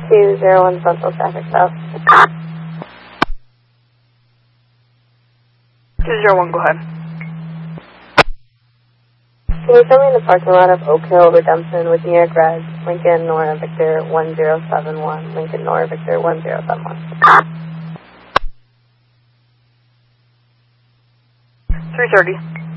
201 Central Traffic South. 201, go ahead. Can you show me the parking lot of Oak Hill Redemption with New York Red, Lincoln Nora Victor 1071, Lincoln Nora Victor 1071. 330.